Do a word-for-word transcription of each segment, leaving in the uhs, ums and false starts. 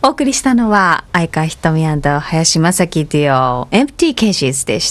お送りしたのは相川ひとみ&林正樹デュオ Empty Cages でした。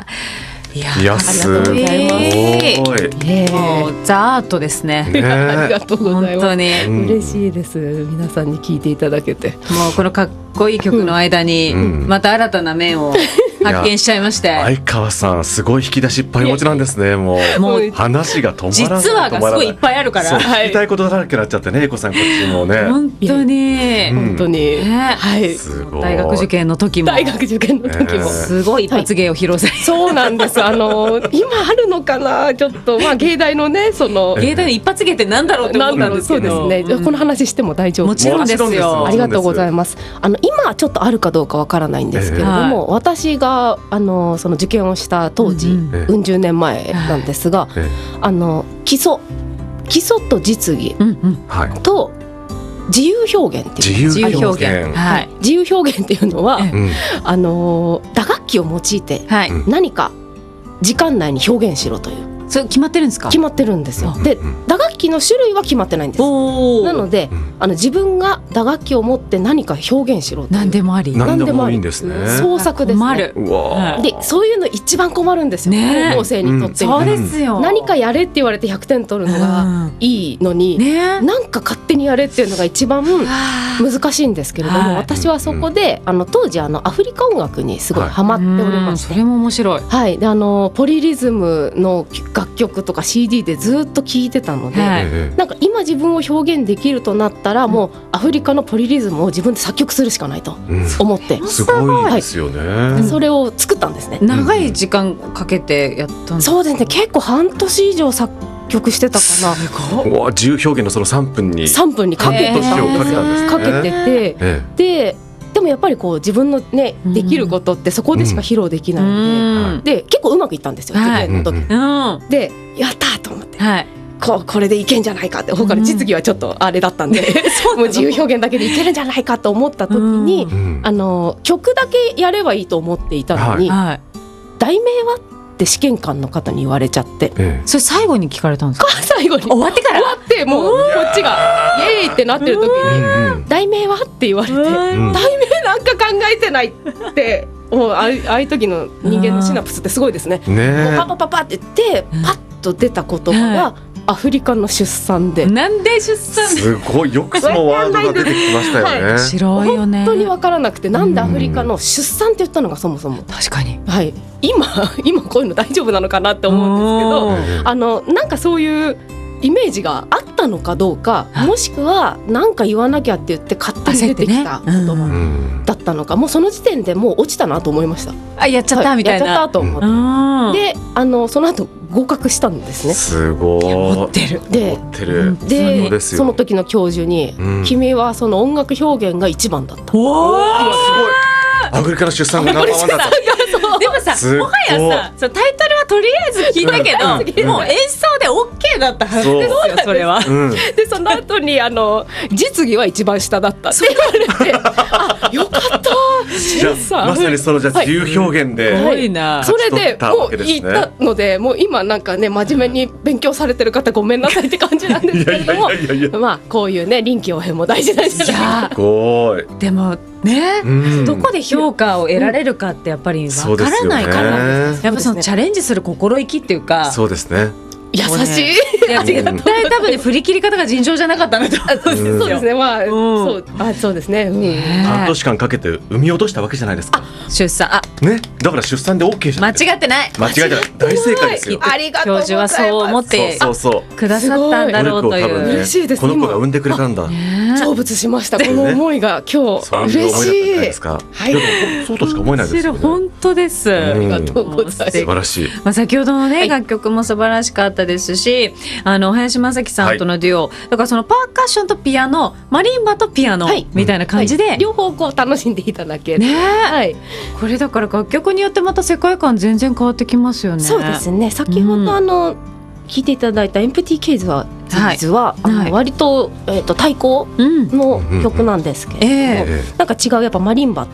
いやいやすごい、 えー、もうザアートですね。 ねありがとうございます。 本当に、 うん、嬉しいです。皆さんに聞いていただけて、 もうこのかっこいい曲の間に、うん、また新たな面を発見しちゃいまして、 相川さんすごい引き出しいっぱいお持ちなんですね。もう、もう話が止まらない、 実はがすごいいっぱいあるから、 聞きたいことだらけになっちゃってね、英子さんこっちもね、 本当に、 うん、本当に、 ね、 はい、 すごい。 大学受験の時も大学受験の時も、 すごい一発芸を披露され、はい、 そうなんです。あの今あるのかな、ちょっとまあ芸大のね、その芸大の一発芸ってなんだろうって思ったんですけど、 そうですね、うん、この話しても大丈夫？ もちろんですよ。 ありがとうございます。あの今ちょっとあるかどうかわからないんですけれども、えー、私があのその受験をした当時、うんうん、うん十年前なんですが、えー、あの基礎基礎と実技と自由表現っていう、 自由表現、 はい、自由表現っていうのは、うん、あの打楽器を用いて何か時間内に表現しろという、 それ決まってるんですか？ 決まってるんですよ。で、打楽器の種類は決まってないんです。なので、あの自分が打楽器を持って何か表現しろという、 何でもあり、 何でもいいんですね。 創作ですね。で、そういうの一番困るんですよ、高校生にとって、 うん、そうですよ。 何かやれって言われてひゃくてん取るのがいいのに、うんね、なんか勝手にやれっていうのが一番難しいんですけれども、はい、私はそこであの当時あのアフリカ音楽にすごいハマっておりまして、 はい、それも面白い、 はい、であのポリリズムの楽曲とか シーディー でずっと聴いてたので、はい、なんか今自分を表現できるとなったら、もうアフリカのポリリズムを自分で作曲するしかないと思って、 うん、すごいですよね、 はい、それを作ったんですね。 長い時間かけてやったんですか？ そうですね、結構半年以上作曲してたかな。 すごい。自由表現のそのさんぷんにさんぷんにかけてたんですよ、かけてて、えー、ででもやっぱりこう自分のねできることってそこでしか披露できないので、うん、で結構うまくいったんですよ、受験の時、はい、でやったと思って、はい、こ, これでいけんじゃないかって、他の実技はちょっとあれだったんで、うん、もう自由表現だけでいけるんじゃないかと思った時に、うん、あの曲だけやればいいと思っていたのに、はい、題名はって試験官の方に言われちゃって、ええ、 それ最後に聞かれたんですか？ 最後に終わってから、 終わってもうこっちがイエーイってなってる時に、題名はって言われて、題名なんか考えてないって、もうああいう時の人間のシナプスってすごいですね。ね、もうパパパパって言ってパッと出た言葉がアフリカの出産で、 なんで出産？ すごいよくそのワードが出てきましたよね。 面白いよね。 本当に分からなくて、なんでアフリカの出産って言ったのがそもそも、 確かに、 はい、今今こういうの大丈夫なのかなって思うんですけど、あのなんかそういうイメージがあったのかどうか、もしくは何か言わなきゃって言って勝手に出てきた言葉だったのか、もうその時点でもう落ちたなと思いました。 あ、やっちゃったみたいな、 やっちゃったと思って、であのその後合格したんですね。 すごい。 持ってる。 で、で、でその時の教授に、うん、君はその音楽表現が一番だった。 おー、すごい。アフリカの出産がナンバーワンだった。 でもさ、もはやさ、そのタイトルはとりあえず聞いたけど、もう演奏で OK だったはずですよ、それは。うん、 でその後にあの実技は一番下だったって言われて、あ、よかった。 じゃあまさにそのじゃあ自由表現で、 はいはい、 それでもう言ったので、もう今なんかね真面目に勉強されてる方ごめんなさいって感じなんですけれども、まあこういうね臨機応変も大事なんじゃないか。 すごい。 でもね、うん、どこで評価を得られるかってやっぱりわからないから、ね、やっぱそのチャレンジする心意気っていうか、 そうですね、 優しい。 いや絶対多分ね振り切り方が尋常じゃなかったなと思うんですよ。 そうですね、まあ、うん、そうあそうですね、うん、 半年間かけて産み落としたわけじゃないですか。 出産、あね、だから出産で OK じゃん。 間違ってない、 間違えてない、大正解ですよ。 ありがとうございます。 教授はそう思ってくださったんだろうという、 嬉しいです。 この子が産んでくれたんだ。 成仏しました、この思いが今日嬉しい。 ですか。はい、そうとしか思えないですよね。 本当です。 ありがとうございます。素晴らしい。 まあ先ほどのね楽曲も素晴らしかったですし、あの林正樹さんとのデュオ、はい、だからそのパーカッションとピアノ、マリンバとピアノ、はい、みたいな感じで、 はい、両方こう楽しんでいただける、 ね、はい、これだから楽曲によってまた世界観全然変わってきますよね。 そうですね、先ほどあの、うん、聴いていただいたエンプティケーズは実は、はい、あの割と、えーと、対抗の曲なんですけれども、うんうん、えー、なんか違うやっぱマリンバと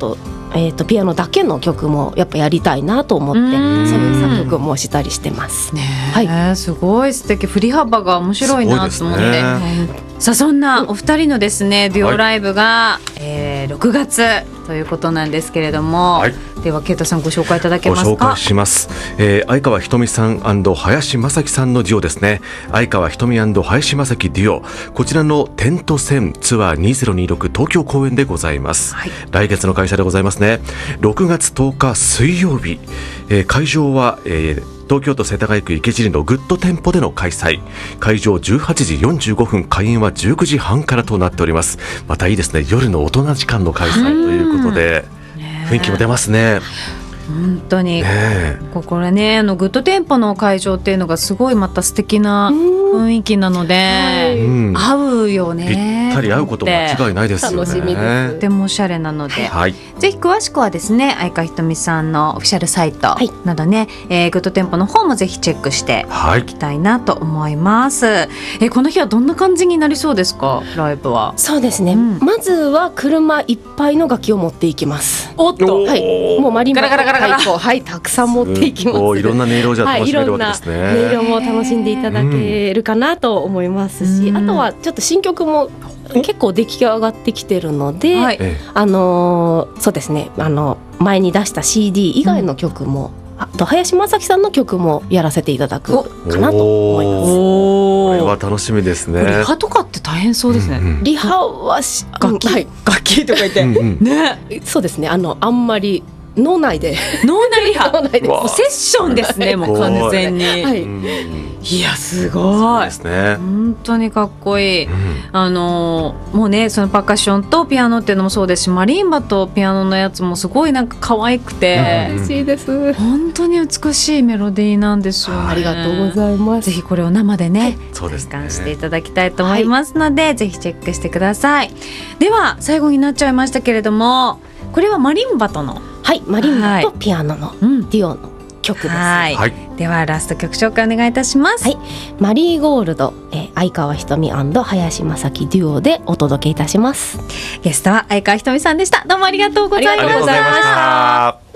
えー、とピアノだけの曲もやっぱやりたいなと思ってそういう作曲もしたりしてますね。はい、すごい素敵、振り幅が面白いなと思って、ね、さあそんなお二人のですねデュオライブが、はい、えー、ろくがつということなんですけれども、はい、では啓太さんご紹介いただけますか。 ご紹介します、えー、相川ひとみさん&林正樹さんのデュオですね。相川ひとみ&林正樹デュオ、こちらのテント戦ツアーにせんにじゅうろく東京公演でございます、はい、来月の開催でございますね。ろくがつとおか水曜日、えー、会場は、えー東京都世田谷区池尻のグッド店舗での開催。会場じゅうはちじよんじゅうごふん、開演はじゅうくじはんからとなっております。またいいですね、夜の大人時間の開催ということで雰囲気も出ますね。 本当に、ね、ここらね、あのグッド店舗の会場っていうのがすごいまた素敵な雰囲気なので、うん、合うよね。 ぴったり合うこと間違いないですよね。 楽しみです。 とてもおしゃれなので、 はい、 ぜひ詳しくはですね相川ひとみさんのオフィシャルサイトなどね、はい、えー、グッド店舗の方もぜひチェックしていきたいなと思います、はい、えー、この日はどんな感じになりそうですか、ライブは。 そうですね、うん、まずは車いっぱいの楽器を持っていきます。 おっと、 はい、もうマリンバと太鼓、はい、たくさん持っていきます。 いろんな音色をじゃ楽しめるわけですね。 はい、いろんな音色も楽しんでいただけるかなと思いますし、うん、あとはちょっと新曲も結構出来上がってきてるので、はい、あのー、そうですね、あの前に出した シーディー 以外の曲も、うん、あと林正樹さんの曲もやらせていただくかなと思います。 これは楽しみですね。 リハとかって大変そうですね。うんうん、 リハはし楽器、はい、楽器とか言ってうん、うん、ね、 そうですね、あのあんまり脳内で脳内リハもうセッションですね、もう完全に、はい、いやすごいですね、本当にかっこいい、うん、あのもうね、そのパーカッションとピアノっていうのもそうですし、マリンバとピアノのやつもすごいなんか可愛くて、 嬉しいです。 本当に美しいメロディーなんですよね。 ありがとうございます。 ぜひこれを生でね、はい、 そうですね、 体感していただきたいと思いますので、はい、ぜひチェックしてください。では最後になっちゃいましたけれども、これはマリンバとの、 はい、マリンバとピアノのデュオの曲です。 はい、はい、ではラスト曲紹介お願いいたします。 はい、マリーゴールド、えー、相川ひとみ&林正樹デュオでお届けいたします。 ゲストは相川ひとみさんでした。どうもありがとうございました。